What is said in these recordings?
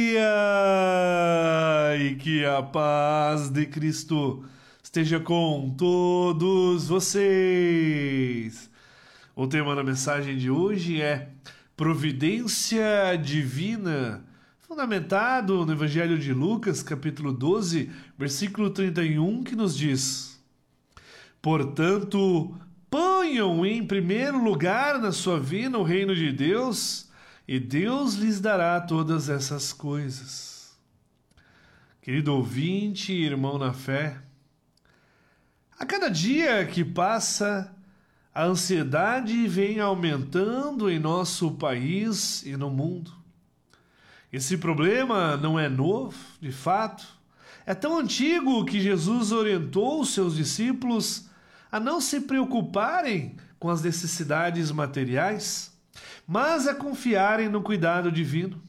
E que a paz de Cristo esteja com todos vocês. O tema da mensagem de hoje é Providência Divina, fundamentado no Evangelho de Lucas, capítulo 12, versículo 31, que nos diz: Portanto, ponham em primeiro lugar na sua vida o reino de Deus, e Deus lhes dará todas essas coisas. Querido ouvinte, irmão na fé, a cada dia que passa, a ansiedade vem aumentando em nosso país e no mundo. Esse problema não é novo, de fato. É tão antigo que Jesus orientou os seus discípulos a não se preocuparem com as necessidades materiais, mas a confiarem no cuidado divino.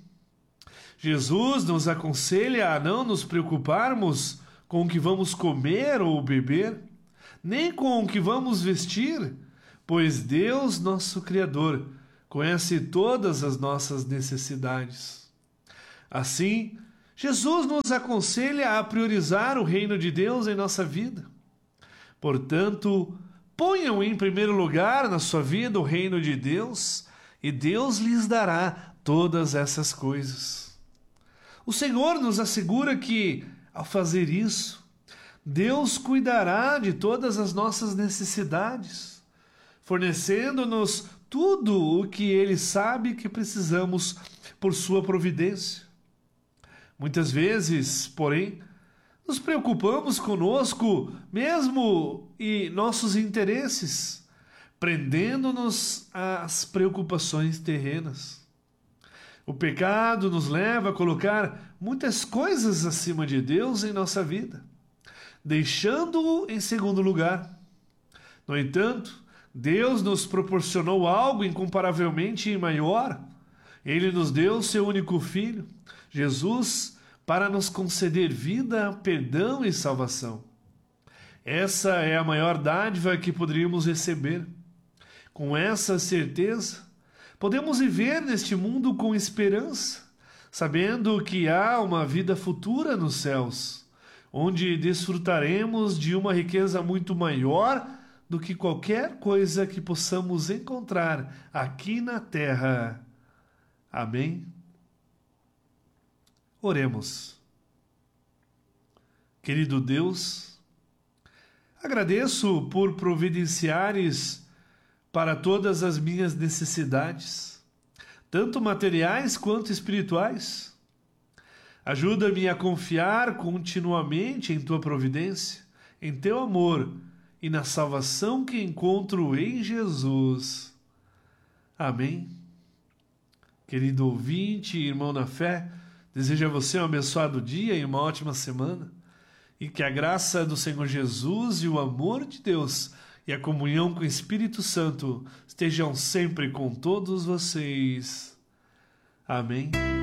Jesus nos aconselha a não nos preocuparmos com o que vamos comer ou beber, nem com o que vamos vestir, pois Deus, nosso Criador, conhece todas as nossas necessidades. Assim, Jesus nos aconselha a priorizar o reino de Deus em nossa vida. Portanto, ponham em primeiro lugar na sua vida o reino de Deus, e Deus lhes dará todas essas coisas. O Senhor nos assegura que, ao fazer isso, Deus cuidará de todas as nossas necessidades, fornecendo-nos tudo o que Ele sabe que precisamos por sua providência. Muitas vezes, porém, nos preocupamos conosco mesmo e nossos interesses, prendendo-nos às preocupações terrenas. O pecado nos leva a colocar muitas coisas acima de Deus em nossa vida, deixando-o em segundo lugar. No entanto, Deus nos proporcionou algo incomparavelmente maior. Ele nos deu seu único Filho, Jesus, para nos conceder vida, perdão e salvação. Essa é a maior dádiva que poderíamos receber. Com essa certeza, podemos viver neste mundo com esperança, sabendo que há uma vida futura nos céus, onde desfrutaremos de uma riqueza muito maior do que qualquer coisa que possamos encontrar aqui na terra. Amém? Oremos. Querido Deus, agradeço por providenciares para todas as minhas necessidades, tanto materiais quanto espirituais. Ajuda-me a confiar continuamente em Tua providência, em Teu amor e na salvação que encontro em Jesus. Amém. Querido ouvinte e irmão na fé, desejo a você um abençoado dia e uma ótima semana, e que a graça do Senhor Jesus e o amor de Deus e a comunhão com o Espírito Santo estejam sempre com todos vocês. Amém.